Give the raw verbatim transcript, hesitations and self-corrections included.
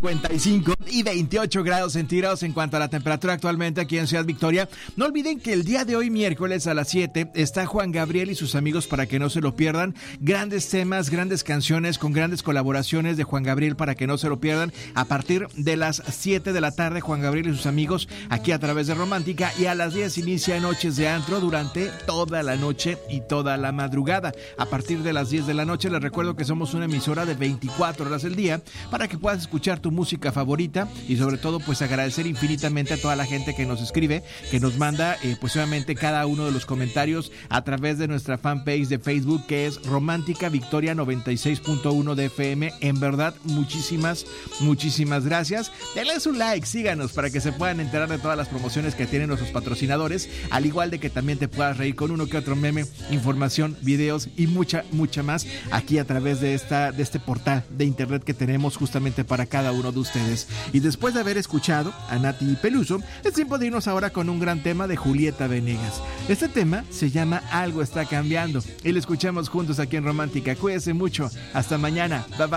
cincuenta y cinco y veintiocho grados centígrados en cuanto a la temperatura actualmente aquí en Ciudad Victoria. No olviden que el día de hoy, miércoles a las siete, está Juan Gabriel y sus amigos para que no se lo pierdan. Grandes temas, grandes canciones con grandes colaboraciones de Juan Gabriel para que no se lo pierdan. A partir de las siete de la tarde, Juan Gabriel y sus amigos aquí a través de Romántica, y a las diez inicia Noches de Antro durante toda la noche y toda la madrugada. A partir de las diez de la noche, les recuerdo que somos una emisora de veinticuatro horas al día para que puedas escuchar tu música favorita y sobre todo pues agradecer infinitamente a toda la gente que nos escribe, que nos manda eh, pues obviamente cada uno de los comentarios a través de nuestra fanpage de Facebook, que es Romántica Victoria noventa y seis punto uno de F M. En verdad, muchísimas, muchísimas gracias. Denles un like, síganos para que se puedan enterar de todas las promociones que tienen nuestros patrocinadores, al igual de que también te puedas reír con uno que otro meme, información, videos y mucha, mucha más aquí a través de esta, de este portal de internet que tenemos justamente para cada uno de ustedes. Y después de haber escuchado a Nati Peluso, es tiempo de irnos ahora con un gran tema de Julieta Venegas. Este tema se llama Algo está cambiando y lo escuchamos juntos aquí en Romántica. Cuídense mucho. Hasta mañana. Bye bye.